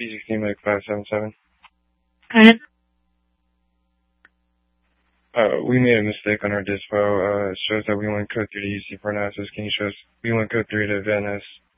P16 like 577. Alright. We made a mistake on our dispo. It shows that we went code 3 to UC for analysis. Can you show us we went code 3 to Van Ness?